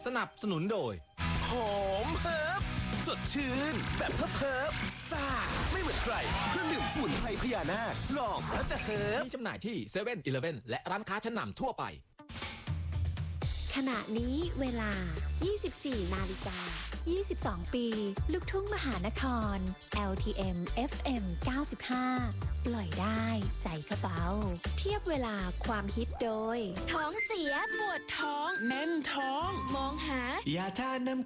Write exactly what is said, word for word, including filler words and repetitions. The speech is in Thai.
สนับสนุนโดยหอมเฮิร์บสดชื่นแบบเฮิร์บเฮิร์บซ่าไม่เหมือนใครเครื่องดื่มสมุนไพรพญานาคลองแล้วจะเฮิร์บมีจำหน่ายที่เซเว่นอีเลฟเว่นและร้านค้าชั้นนำทั่วไปขณะนี้เวลา ยี่สิบสี่ นาฬิกา ยี่สิบสอง ปี ลูกทุ่งมหานคร แอล ที เอ็ม เอฟ เอ็ม เก้าสิบห้า ปล่อยได้ใจกระเป๋าเทียบเวลาความฮิตโดยท้องเสียปวดท้องแน่นท้องมองหายาทาน้ำ